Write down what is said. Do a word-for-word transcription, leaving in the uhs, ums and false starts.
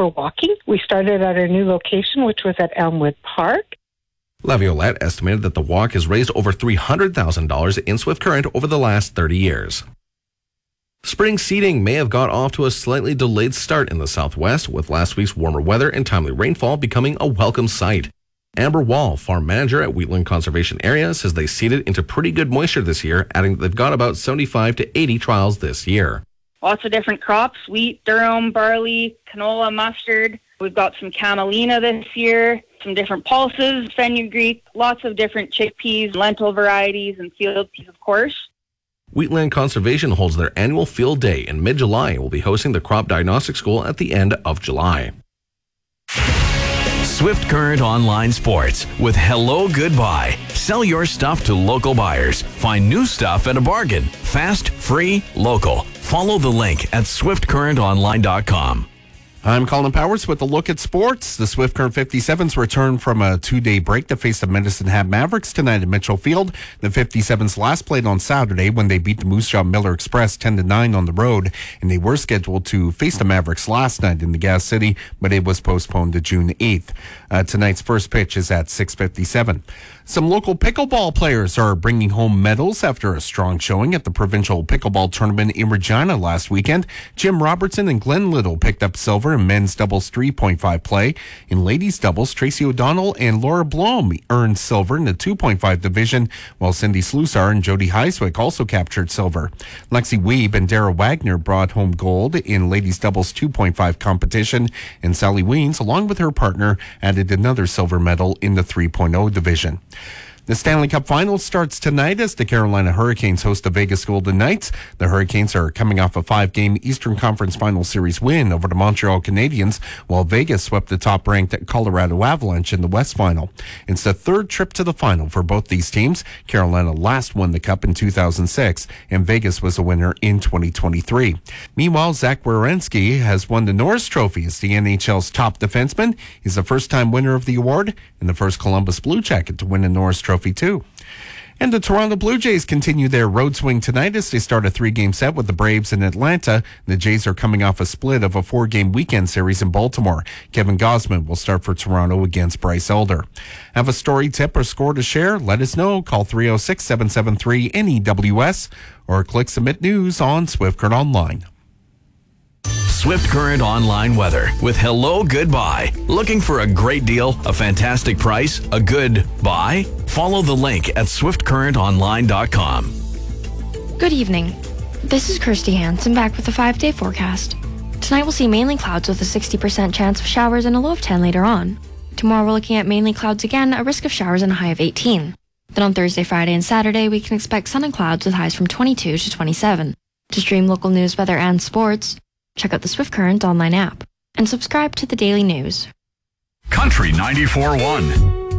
for walking. We started at our new location, which was at Elmwood Park. Laviolette estimated that the walk has raised over three hundred thousand dollars in Swift Current over the last thirty years. Spring seeding may have got off to a slightly delayed start in the southwest, with last week's warmer weather and timely rainfall becoming a welcome sight. Amber Wall, farm manager at Wheatland Conservation Area, says they seeded into pretty good moisture this year, adding that they've got about seventy-five to eighty trials this year. Lots of different crops: wheat, durum, barley, canola, mustard. We've got some camelina this year, some different pulses, fenugreek, lots of different chickpeas, lentil varieties, and field peas, of course. Wheatland Conservation holds their annual field day in mid-July and will be hosting the Crop Diagnostic School at the end of July. Swift Current Online Sports with Hello Goodbye. Sell your stuff to local buyers. Find new stuff at a bargain. Fast, free, local. Follow the link at swift current online dot com. I'm Colin Powers with a look at sports. The Swift Current fifty-sevens return from a two-day break to face the Medicine Hat Mavericks tonight at Mitchell Field. The fifty-sevens last played on Saturday when they beat the Moose Jaw Miller Express ten to nine on the road, and they were scheduled to face the Mavericks last night in the Gas City, but it was postponed to June eighth. Uh, tonight's first pitch is at six fifty-seven. Some local pickleball players are bringing home medals after a strong showing at the provincial pickleball tournament in Regina last weekend. Jim Robertson and Glenn Little picked up silver in men's doubles three point five play. In ladies doubles, Tracy O'Donnell and Laura Blom earned silver in the two point five division, while Cindy Slusar and Jody Heiswick also captured silver. Lexi Weeb and Dara Wagner brought home gold in ladies doubles two point five competition, and Sally Weens, along with her partner, added another silver medal in the three point oh division. The Stanley Cup Finals starts tonight as the Carolina Hurricanes host the Vegas Golden Knights. The Hurricanes are coming off a five-game Eastern Conference Final Series win over the Montreal Canadiens, while Vegas swept the top-ranked Colorado Avalanche in the West Final. It's the third trip to the final for both these teams. Carolina last won the Cup in two thousand six, and Vegas was a winner in twenty twenty-three. Meanwhile, Zach Werenski has won the Norris Trophy as the N H L's top defenseman. He's the first-time winner of the award and the first Columbus Blue Jacket to win a Norris Trophy. Trophy too. And the Toronto Blue Jays continue their road swing tonight as they start a three-game set with the Braves in Atlanta. The Jays are coming off a split of a four-game weekend series in Baltimore. Kevin Gausman will start for Toronto against Bryce Elder. Have a story, tip, or score to share? Let us know. Call three oh six, seven seven three, N E W S or click Submit News on Swift Current Online. Swift Current Online weather with Hello Goodbye. Looking for a great deal, a fantastic price, a good buy? Follow the link at swift current online dot com. Good evening. This is Kirsty Hansen back with a five-day forecast. Tonight we'll see mainly clouds with a sixty percent chance of showers and a low of ten later on. Tomorrow we're looking at mainly clouds again, a risk of showers and a high of eighteen. Then on Thursday, Friday, and Saturday we can expect sun and clouds with highs from twenty-two to twenty-seven. To stream local news, weather, and sports, check out the Swift Current online app and subscribe to the Daily News. Country ninety-four point one.